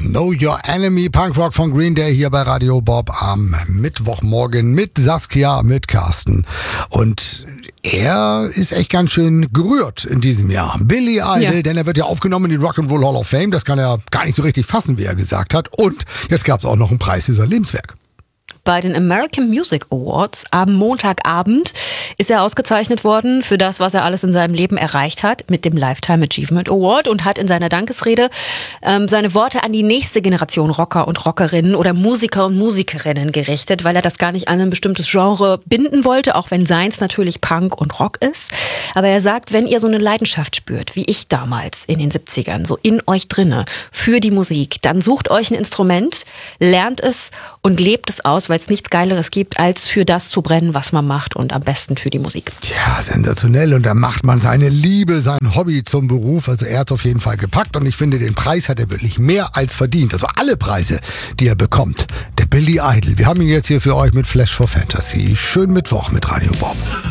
Know Your Enemy, Punkrock von Green Day hier bei Radio Bob am Mittwochmorgen mit Saskia, mit Carsten. Und er ist echt ganz schön gerührt in diesem Jahr. Billy Idol, denn er wird ja aufgenommen in die Rock'n'Roll Hall of Fame. Das kann er gar nicht so richtig fassen, wie er gesagt hat. Und jetzt gab es auch noch einen Preis für sein Lebenswerk. Bei den American Music Awards am Montagabend ist er ausgezeichnet worden für das, was er alles in seinem Leben erreicht hat, mit dem Lifetime Achievement Award, und hat in seiner Dankesrede seine Worte an die nächste Generation Rocker und Rockerinnen oder Musiker und Musikerinnen gerichtet, weil er das gar nicht an ein bestimmtes Genre binden wollte, auch wenn seins natürlich Punk und Rock ist. Aber er sagt, wenn ihr so eine Leidenschaft spürt, wie ich damals in den 70ern, so in euch drinne, für die Musik, dann sucht euch ein Instrument, lernt es und lebt es aus, weil es nichts Geileres gibt, als für das zu brennen, was man macht, und am besten für die Musik. Ja, sensationell. Und da macht man seine Liebe, sein Hobby zum Beruf. Also er hat es auf jeden Fall gepackt, und ich finde, den Preis hat er wirklich mehr als verdient. Also alle Preise, die er bekommt. Der Billy Idol. Wir haben ihn jetzt hier für euch mit Flash for Fantasy. Schönen Mittwoch mit Radio Bob.